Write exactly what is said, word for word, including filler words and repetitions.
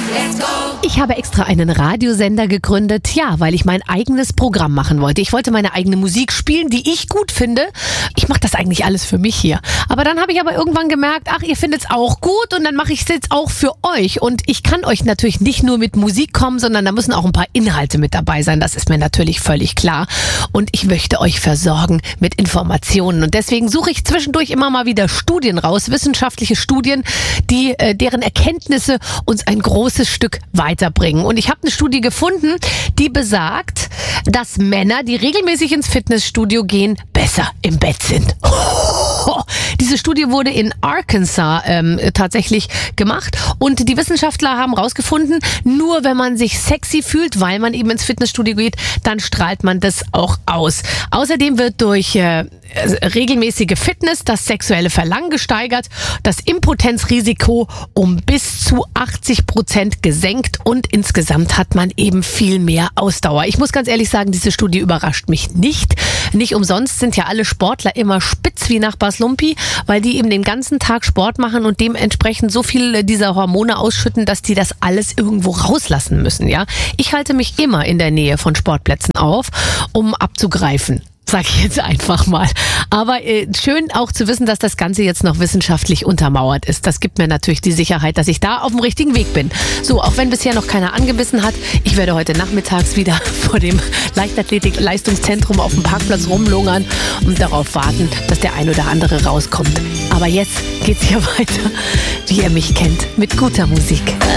Ich habe extra einen Radiosender gegründet, ja, weil ich mein eigenes Programm machen wollte. Ich wollte meine eigene Musik spielen, die ich gut finde. Ich mache das eigentlich alles für mich hier. Aber dann habe ich aber irgendwann gemerkt, ach, ihr findet es auch gut und dann mache ich es jetzt auch für euch. Und ich kann euch natürlich nicht nur mit Musik kommen, sondern da müssen auch ein paar Inhalte mit dabei sein. Das ist mir natürlich völlig klar. Und ich möchte euch versorgen mit Informationen. Und deswegen suche ich zwischendurch immer mal wieder Studien raus, wissenschaftliche Studien, die äh, deren Erkenntnisse uns ein großes Stück weiterbringen. Und ich habe eine Studie gefunden, die besagt, dass Männer, die regelmäßig ins Fitnessstudio gehen, besser im Bett sind. Oh, diese Studie wurde in Arkansas ähm, tatsächlich gemacht und die Wissenschaftler haben rausgefunden, nur wenn man sich sexy fühlt, weil man eben ins Fitnessstudio geht, dann strahlt man das auch aus. Außerdem wird durch äh, regelmäßige Fitness das sexuelle Verlangen gesteigert, das Impotenzrisiko um bis zu achtzig Prozent gesenkt und insgesamt hat man eben viel mehr Ausdauer. Ich muss ganz ehrlich sagen, diese Studie überrascht mich nicht. Nicht umsonst sind ja alle Sportler immer spitz wie Nachbars Lumpi, weil die eben den ganzen Tag Sport machen und dementsprechend so viel dieser Hormone ausschütten, dass die das alles irgendwo rauslassen müssen. Ja, ich halte mich immer in der Nähe von Sportplätzen auf, um abzugreifen. Sag ich jetzt einfach mal. Aber äh, schön auch zu wissen, dass das Ganze jetzt noch wissenschaftlich untermauert ist. Das gibt mir natürlich die Sicherheit, dass ich da auf dem richtigen Weg bin. So, auch wenn bisher noch keiner angebissen hat, ich werde heute nachmittags wieder vor dem Leichtathletik-Leistungszentrum auf dem Parkplatz rumlungern und darauf warten, dass der ein oder andere rauskommt. Aber jetzt geht's hier weiter, wie ihr mich kennt, mit guter Musik.